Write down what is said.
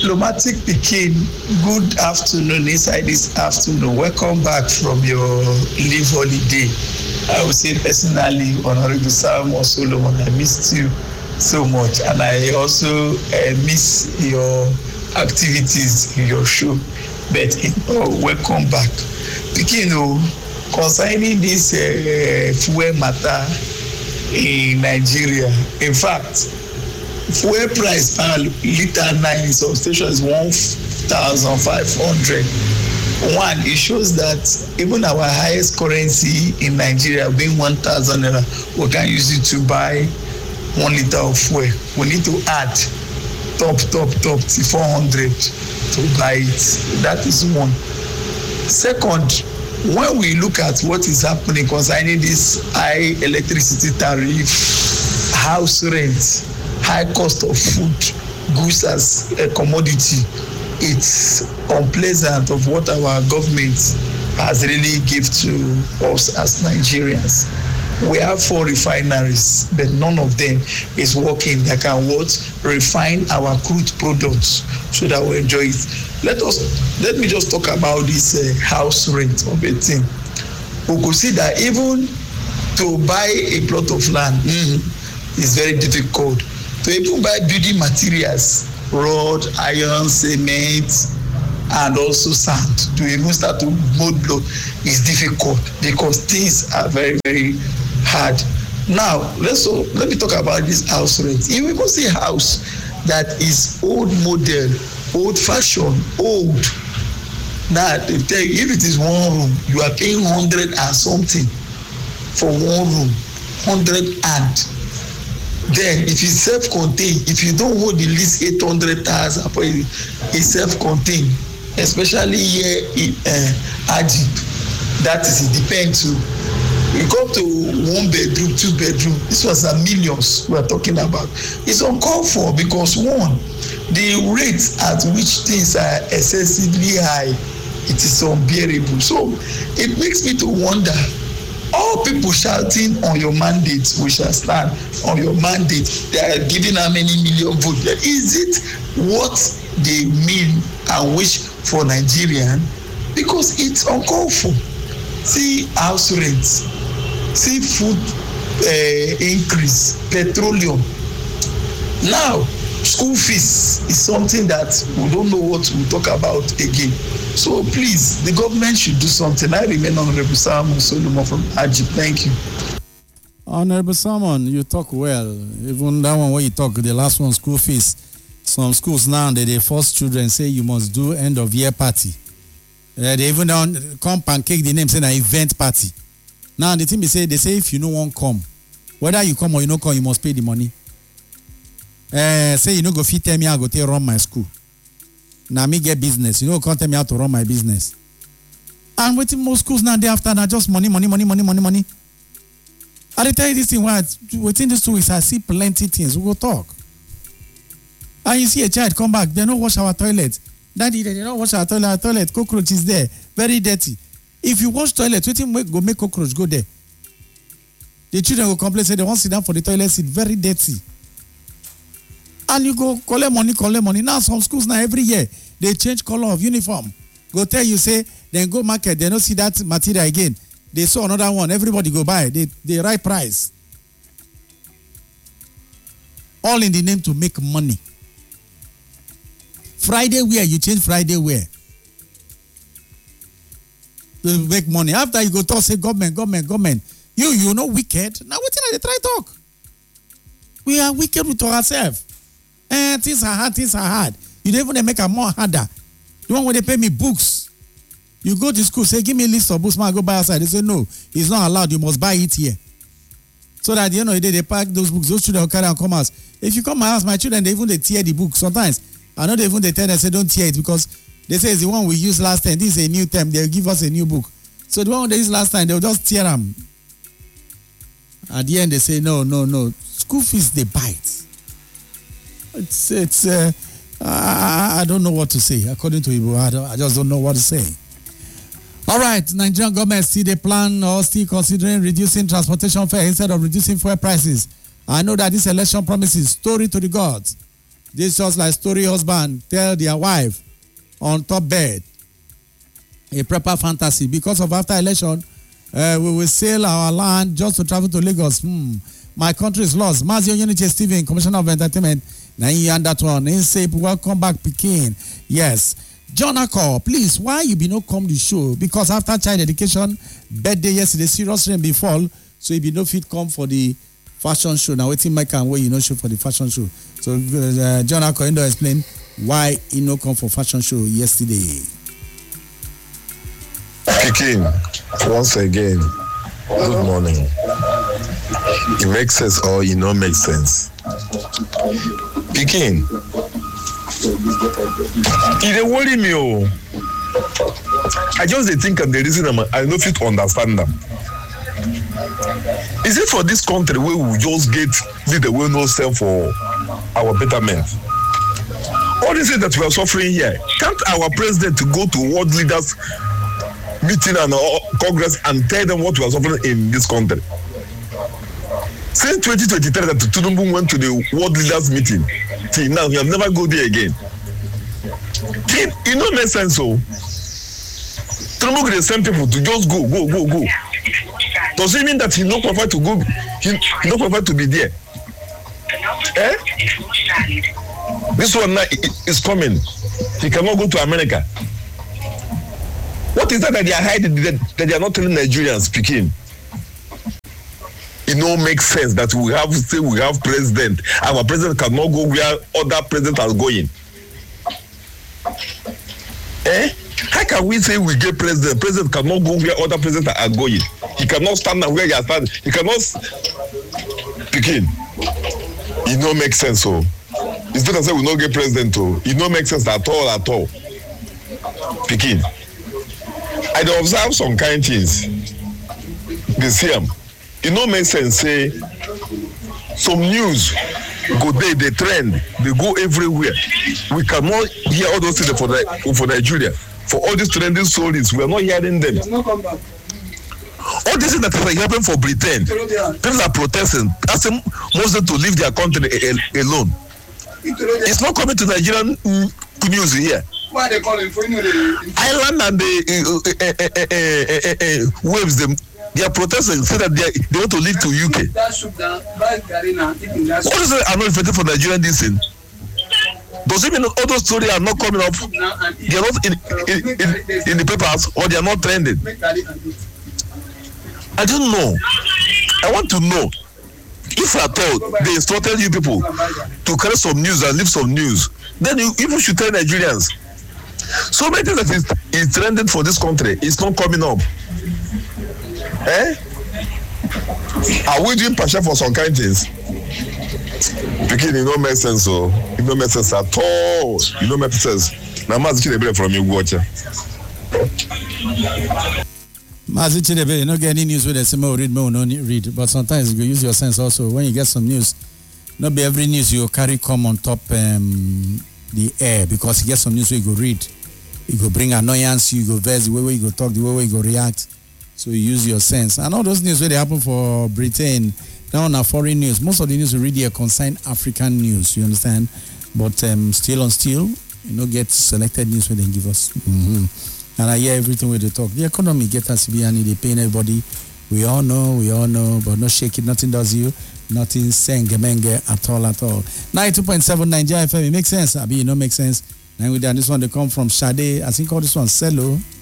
Diplomatic Pikin, good afternoon inside this afternoon. Welcome back from your leave holiday. I would say personally, Honorable Samuel Solomon, I missed you so much, and I also miss your activities in your show. But welcome back. Pikin, concerning this fuel matter in Nigeria, in fact, fuel price per litre now in some stations is 1,500. One, it shows that even our highest currency in Nigeria being 1,000 naira, we can use it to buy 1 litre of fuel. We need to add top to 400 to buy it. That is one. Second, when we look at what is happening concerning this high electricity tariff, house rent, high cost of food, goods as a commodity, it's unpleasant of what our government has really given to us as Nigerians. We have 4 refineries, but none of them is working that can refine our crude products so that we enjoy it. Let me just talk about this house rent of a thing. We could see that even to buy a plot of land is very difficult. To even buy building materials, rod, iron, cement, and also sand, to even start to mold block is difficult because things are very, very hard. Now, let me talk about this house rent. You will see a house that is old model, old fashioned, old. Now, they tell you, if it is 1 room, you are paying 100 and something for 1 room, 100 and. Then, if it's self-contained, if you don't hold at least 800,000 for it's self-contained, especially here in Ajib, that is, it depends too. You come to 1 bedroom, 2 bedroom, this was a millions we are talking about. It's uncalled for because one, the rates at which things are excessively high, it is unbearable. So it makes me to wonder, all people shouting on your mandate, we shall stand on your mandate, they are giving how many million votes. Is it what they mean and wish for Nigerian? Because it's uncalled for. See house rents, see food increase, petroleum. Now, school fees is something that we don't know what we'll talk about again. So please, the government should do something. I remain Honorable Samuel Solomon from Ajib. Thank you. Honorable Salmon, you talk well. Even that one where you talk, the last one, school fees. Some schools now, they force children, say you must do end of year party. They even don't come pancake the name, say an event party. Now the thing they say if you no one come, whether you come or you no come, you must pay the money. Say you no go fit tell me I go take run my school. Now me get business. You know, can't tell me how to run my business. And waiting most schools now day after now just money. I tell you this thing within these 2 weeks I see plenty things. We go talk. And you see a child come back, they don't wash our toilet. Daddy, they don't wash our toilet. Cockroach is there, very dirty. If you wash toilet, go make cockroach go there. The children will complain, say they won't sit down for the toilet seat, very dirty. And you go collect money. Now some schools now every year they change color of uniform. Go tell you say then go market, they don't see that material again. They saw another one, everybody go buy. They write price. All in the name to make money. Friday wear, you change Friday wear. To make money. After you go talk, say government. You know wicked. Now what they try talk? We are wicked with ourselves. Things are hard. You don't even make it more harder. The one where they pay me books. You go to school, say, give me a list of books, man, I go buy outside. They say, no, it's not allowed. You must buy it here. So that at the end of the day, they pack those books. Those children will carry and come out. If you come my house, my children, they tear the book. Sometimes, I know they tell them, say, don't tear it because they say it's the one we used last time. This is a new term. They'll give us a new book. So the one they used last time, they'll just tear them. At the end, they say, no. School fees, they bite. I don't know what to say. According to Ibu, I just don't know what to say. All right, Nigerian government still they plan or still considering reducing transportation fare instead of reducing fuel prices. I know that this election promises story to the gods. This just like story husband tell their wife on top bed. A proper fantasy. Because of after election, we will sell our land just to travel to Lagos. My country is lost. Mazio Unity Stephen, Commissioner of Entertainment. Now you and that one. He say, welcome back, Pekin. Yes. John Akko, please, why you be no come the show? Because after child education, birthday yesterday, serious rain be fall. So you be no fit come for the fashion show. Now waiting Mike and where you no show for the fashion show. So John Akko, you explain why he no come for fashion show yesterday. Pekin, once again, good morning. It makes sense or it don't make sense. Pekin, it worry me. I just think of the reason I don't fit understand them. Is it for this country where we just get the way no self for our betterment? All this is that we are suffering here. Can't our president to go to world leaders meeting and Congress and tell them what we are suffering in this country? Since 2023 that Tinubu went to the world leaders meeting, till now he have never go there again. It don't make sense. So Tinubu will send people to just go. Does it mean that he not prefer to go? He not prefer to be there? This one now is coming. He cannot go to America. What is that they are hiding? That they are not telling Nigerians speaking? It don't make sense that we have president. Our president cannot go where other presidents are going. How can we say we get president? President cannot go where other presidents are going. He cannot stand where you are standing. He cannot begin. It don't make sense. So it's not to say we don't get president. So it don't make sense at all. Begin. I don't observe some kind things. The same. It don't make sense. Say some news go there, they trend, they go everywhere. We cannot hear all those things for Nigeria. For all these trending stories, we are not hearing them. All this is that is happening for Britain. People are protesting, asking Muslims to leave their country alone. It's not coming to Nigerian news here. Why they calling for Ireland and the waves them. They are protesting, say that they want to leave to UK. What is it? I'm not effective for Nigerian this thing. Does it mean all those stories are not coming up? They are not in the papers or they are not trending? I don't know. I want to know. If at all they instructed you people to carry some news and leave some news, then you people should tell Nigerians. So many things that is trending for this country is not coming up. Are we doing partial for some kind of things? Because it don't make sense. So it don't make sense at all. It don't make sense. Now, Mazi Chinebe from you watcher. Mazi Chinebe, you don't get any news with the same read, more no read. But sometimes you use your sense also. When you get some news, not be every news you carry come on top the air, because you get some news where you go read, you go bring annoyance, you go verse, the way you go talk, the way you go react. So you use your sense. And all those news where they happen for Britain, now on our foreign news, most of the news we read here concern African news, you understand? But still, you know, get selected news where they give us. And I hear everything where they talk. The economy get us severe and they paying everybody. We all know, but no shake it, nothing does you, nothing sengemenge at all. 92.7 Nigeria FM, it makes sense. Abi, it don't make sense. And with that, this one they come from Sade. I think all this one Cello.